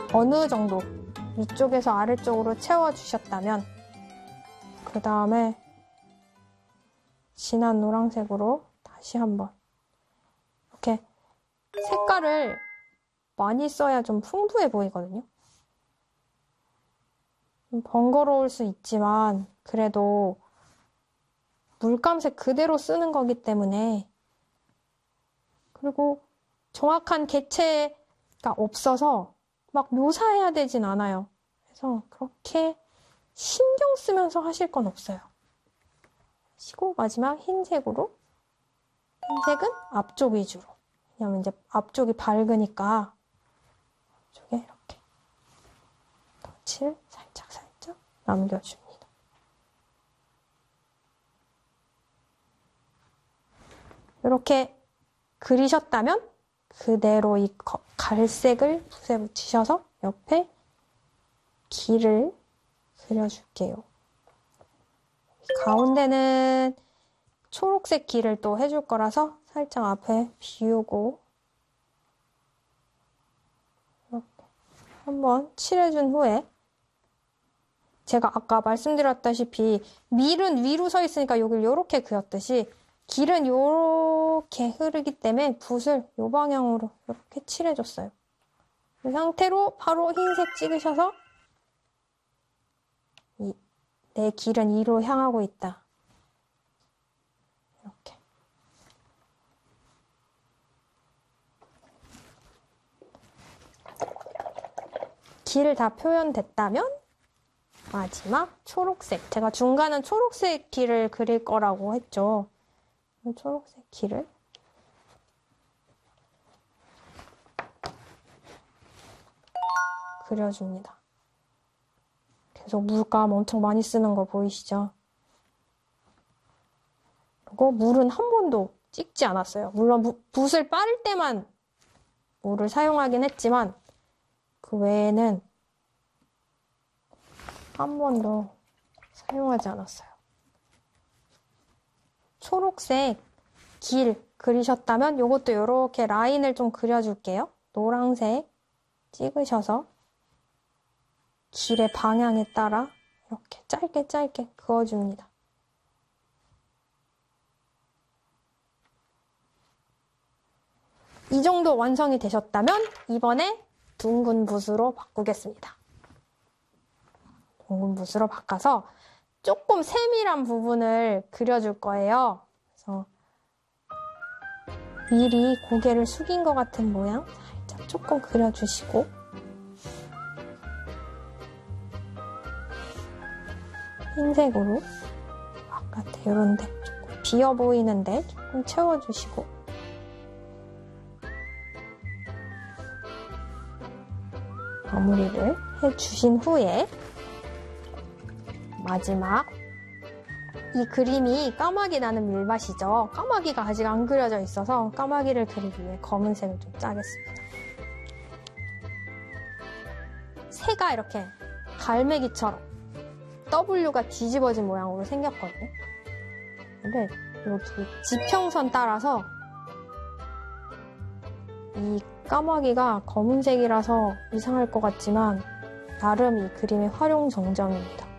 어느 정도 위쪽에서 아래쪽으로 채워주셨다면 그 다음에 진한 노란색으로 다시 한번 이렇게 색깔을 많이 써야 좀 풍부해 보이거든요. 좀 번거로울 수 있지만 그래도 물감색 그대로 쓰는 거기 때문에, 그리고 정확한 개체가 없어서 막 묘사해야 되진 않아요. 그래서 그렇게 신경 쓰면서 하실 건 없어요. 하시고 마지막 흰색으로, 흰색은 앞쪽 위주로, 왜냐면 이제 앞쪽이 밝으니까 앞쪽에 이렇게 덧칠 살짝 남겨줍니다. 이렇게 그리셨다면 그대로 이 갈색을 붓에 묻히셔서 옆에 길을 그려줄게요. 가운데는 초록색 길을 또 해줄 거라서 살짝 앞에 비우고 이렇게 한번 칠해준 후에, 제가 아까 말씀드렸다시피 밀은 위로 서 있으니까 여기를 이렇게 그렸듯이 길은 이렇게 흐르기 때문에 붓을 이 방향으로 이렇게 칠해줬어요. 이 상태로 바로 흰색 찍으셔서 내 길은 이로 향하고 있다. 이렇게. 길 다 표현됐다면 마지막 초록색. 제가 중간은 초록색 길을 그릴 거라고 했죠. 초록색 길을 그려줍니다. 계속 물감 엄청 많이 쓰는 거 보이시죠? 그리고 물은 한 번도 찍지 않았어요. 물론 붓을 빠를 때만 물을 사용하긴 했지만 그 외에는 한 번도 사용하지 않았어요. 초록색 길 그리셨다면 이것도 이렇게 라인을 좀 그려줄게요. 노란색 찍으셔서 길의 방향에 따라 이렇게 짧게 그어줍니다. 이 정도 완성이 되셨다면 이번에 둥근 붓으로 바꾸겠습니다. 둥근 붓으로 바꿔서 조금 세밀한 부분을 그려줄 거예요. 그래서 미리 고개를 숙인 것 같은 모양 살짝 조금 그려주시고, 흰색으로 바깥에 이런 데 조금 비어 보이는데 조금 채워주시고, 마무리를 해주신 후에 마지막, 이 그림이 까마귀 나는 밀밭이죠. 까마귀가 아직 안 그려져 있어서 까마귀를 그리기 위해 검은색을 좀 짜겠습니다. 새가 이렇게 갈매기처럼 W가 뒤집어진 모양으로 생겼거든요. 근데 여기 지평선 따라서 이 까마귀가 검은색이라서 이상할 것 같지만 나름 이 그림의 활용 정점입니다.